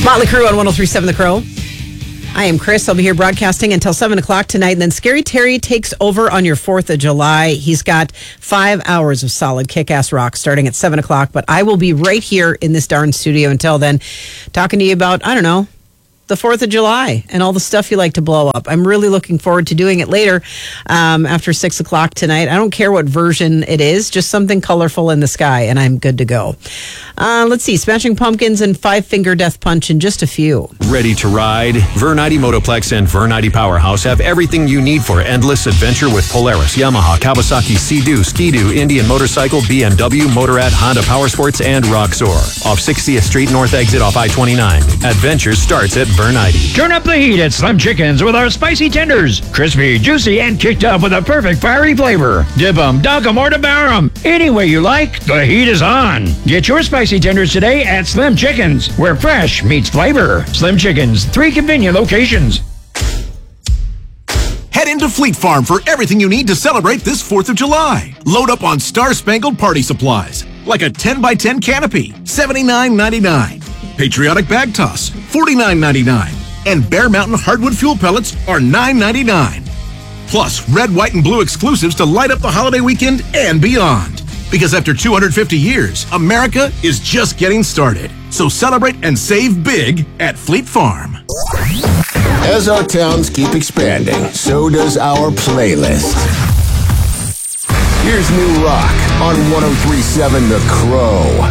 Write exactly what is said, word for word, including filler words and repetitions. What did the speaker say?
Motley Crue on one oh three point seven The Crow. I am Chris. I'll be here broadcasting until seven o'clock tonight. And then Scary Terry takes over on your fourth of July. He's got five hours of solid kick-ass rock starting at seven o'clock. But I will be right here in this darn studio until then, talking to you about, I don't know, the fourth of July and all the stuff you like to blow up. I'm really looking forward to doing it later um, after six o'clock tonight. I don't care what version it is, just something colorful in the sky, and I'm good to go. Uh, let's see, Smashing Pumpkins and Five Finger Death Punch in just a few. Ready to ride? Vernite Motoplex and Vernite Powerhouse have everything you need for endless adventure with Polaris, Yamaha, Kawasaki, Sea-Doo, Ski-Doo, Indian Motorcycle, B M W, Motorrad, Honda Powersports, and Roxor. Off sixtieth Street North exit off I twenty-nine. Adventure starts at Vernite. Turn up the heat at Slim Chickens with our spicy tenders. Crispy, juicy, and kicked up with a perfect fiery flavor. Dip 'em, dunk 'em, or devour 'em. Any way you like, the heat is on. Get your spicy tenders today at Slim Chickens, where fresh meets flavor. Slim Chickens, three convenient locations. Head into Fleet Farm for everything you need to celebrate this fourth of July. Load up on star-spangled party supplies, like a ten by ten canopy, seventy-nine ninety-nine. Patriotic bag toss, forty-nine ninety-nine. And Bear Mountain hardwood fuel pellets are nine ninety-nine. Plus, red, white, and blue exclusives to light up the holiday weekend and beyond. Because after two hundred fifty years, America is just getting started. So celebrate and save big at Fleet Farm. As our towns keep expanding, so does our playlist. Here's new rock on one oh three point seven The Crow.